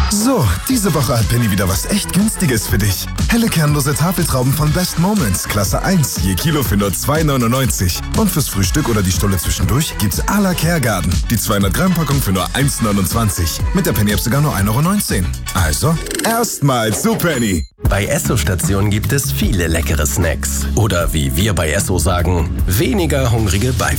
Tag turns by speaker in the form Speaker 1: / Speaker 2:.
Speaker 1: So, diese Woche hat Penny wieder was echt Günstiges für dich. Helle kernlose Tafeltrauben von Best Moments, Klasse 1, je Kilo für nur 2,99. Und fürs Frühstück oder die Stulle zwischendurch gibt's à la Kergarten. Die 200 Gramm Packung für nur 1,29. Mit der Penny-App sogar nur 1,19 €. Also, erstmals zu Penny.
Speaker 2: Bei Esso-Stationen gibt es viele leckere Snacks. Oder wie wir bei Esso sagen, weniger hungrige Beiwerk.